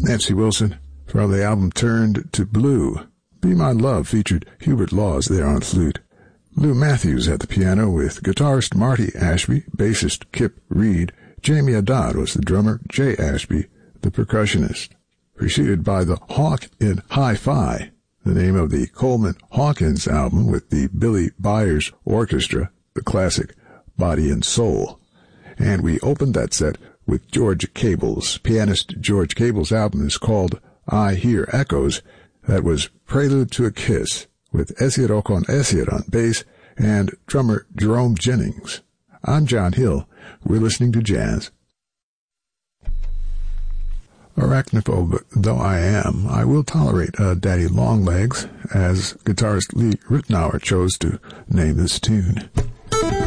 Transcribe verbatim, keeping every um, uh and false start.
Nancy Wilson from the album Turned to Blue. Be My Love featured Hubert Laws there on flute. Lou Matthews at the piano with guitarist Marty Ashby, bassist Kip Reed. Jamie Haddad was the drummer, Jay Ashby, the percussionist. Preceded by the Hawk in Hi-Fi, the name of the Coleman Hawkins album with the Billy Byers Orchestra, the classic Body and Soul. And we opened that set with George Cable's. Pianist George Cable's album is called I Hear Echoes. That was Prelude to a Kiss with Esiot Okon Esiot on bass and drummer Jerome Jennings. I'm John Hill. We're listening to jazz. Arachnophobe though I am, I will tolerate uh, Daddy Longlegs, as guitarist Lee Ritenour chose to name this tune.